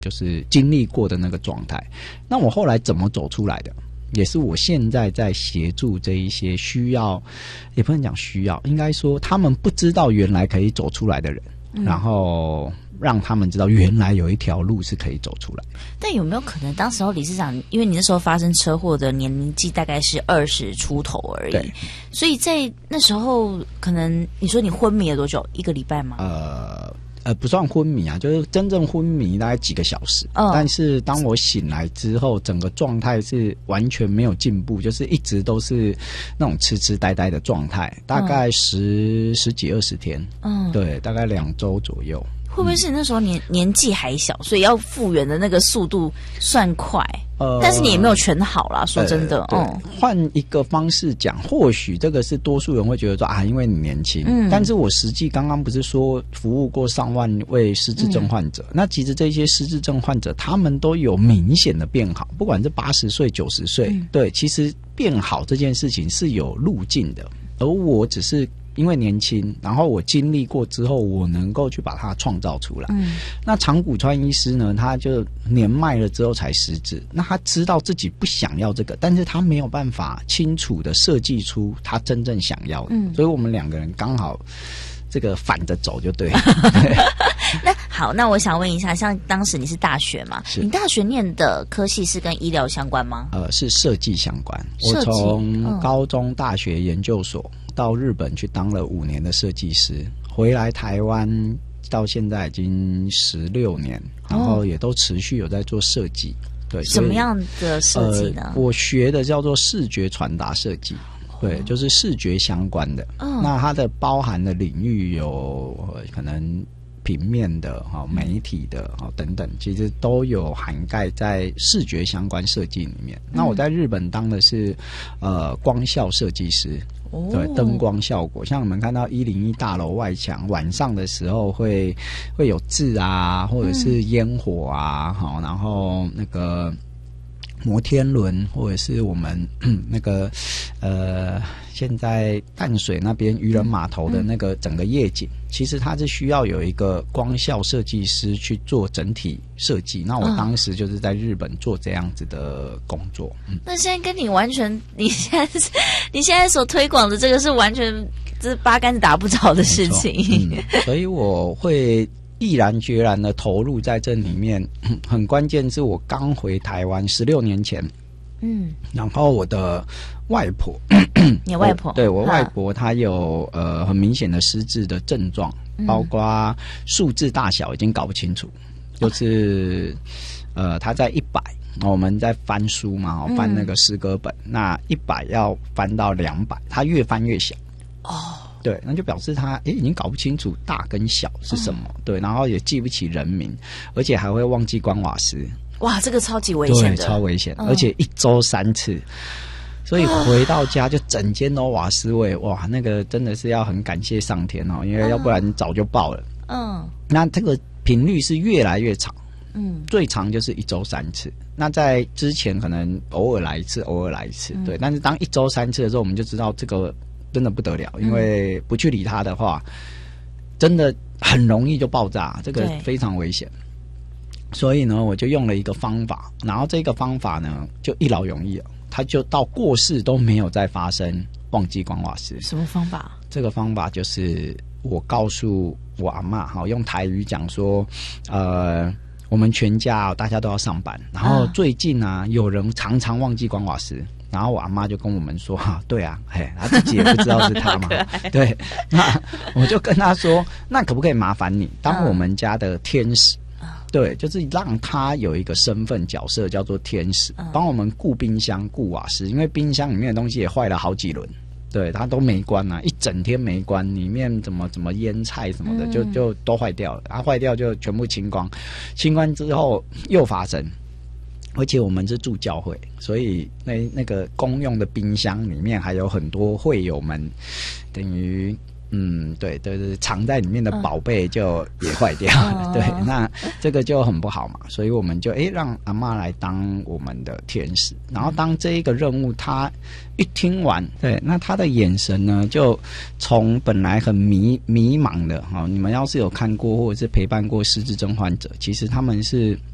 就是经历过的那个状态。那我后来怎么走出来的，也是我现在在协助这一些需要，也不能讲需要，应该说他们不知道原来可以走出来的人，然后让他们知道原来有一条路是可以走出来。 但有没有可能当时候理事长，因为你那时候发生车祸的年纪大概是20出头而已，所以在那时候可能你说你昏迷了多久？1个礼拜吗？ 不算昏迷啊，就是真正昏迷大概几个小时。但是当我醒来之后，整个状态是完全没有进步，就是一直都是那种痴痴呆呆的状态，大概十几20天。对，大概2周左右。 会不会是你那时候年纪还小，所以要复原的那个速度算快？但是你也没有全好啦，说真的。 换一个方式讲，或许这个是多数人会觉得说啊，因为你年轻。但是我实际刚刚不是说服务过上万位失智症患者，那其实这些失智症患者他们都有明显的变好，不管是80岁、90岁，对，其实变好这件事情是有路径的，而我只是因为年轻，然后我经历过之后，我能够去把它创造出来。那长谷川医师呢，他就年迈了之后才失智，那他知道自己不想要这个，但是他没有办法清楚的设计出他真正想要的。所以我们2个人刚好这个反着走就对了。 那好，那我想问一下，像当时你是大学嘛？你大学念的科系是跟医疗相关吗？ 是设计相关。我从高中、大学、研究所到日本去当了5年的设计师，回来台湾到现在已经16年，然后也都持续有在做设计。对， 什么样的设计呢？ 我学的叫做视觉传达设计。对，就是视觉相关的。那它的包含的领域有可能平面的、媒体的等等，其实都有涵盖在视觉相关设计里面。那我在日本当的是光效设计师。对，灯光效果，像我们看到101大楼外墙晚上的时候会有字啊，或者是烟火啊，然后那个摩天轮，或者是我们那个现在淡水那边渔人码头的那个整个夜景，其实它是需要有一个光效设计师去做整体设计。那我当时就是在日本做这样子的工作。 那现在跟你完全，你现在所推广的这个是完全这八竿子打不着的事情。 所以我会毅然决然的投入在这里面。很关键是我刚回台湾16年前，然后我的外婆， 你外婆？对， 我外婆她有很明显的失智的症状，包括数字大小已经搞不清楚，就是她在100，我们在翻书嘛，翻那个诗歌本，那100要翻到200，她越翻越小。对，那就表示他已经搞不清楚大跟小是什么。对，然后也记不起人名，而且还会忘记关瓦斯。 哇，这个超级危险的， 对，超危险，而且1周3次。所以回到家就整间都瓦斯味，哇，那个真的是要很感谢上天哦，因为要不然早就爆了。那这个频率是越来越长，最长就是1周3次。那在之前可能偶尔来一次，对。但是当1周3次的时候，我们就知道这个真的不得了，因为不去理它的话，真的很容易就爆炸，这个非常危险。所以呢，我就用了一个方法，然后这个方法呢就一劳永逸了，它就到过世都没有再发生忘记关瓦斯。 什么方法？这个方法就是我告诉我阿嬷，用台语讲说，我们全家大家都要上班，然后最近啊有人常常忘记关瓦斯。然后我阿妈就跟我们说，对啊，他自己也不知道是他嘛。对，那我就跟他说，那可不可以麻烦你当我们家的天使？对，就是让他有一个身份角色叫做天使，帮我们顾冰箱、顾瓦斯，因为冰箱里面的东西也坏了好几轮。对，他都没关啊，一整天没关，里面怎么腌菜什么的，就都坏掉了。坏掉就全部清光，清光之后又发生。而且我们是住教会，所以那个公用的冰箱里面还有很多会友们，等于对，藏在里面的宝贝就也坏掉了。对，那这个就很不好嘛，所以我们就让阿嬷来当我们的天使。然后当这一个任务他一听完，对，那他的眼神呢，就从本来很迷茫的，你们要是有看过或者是陪伴过失智症患者，其实他们是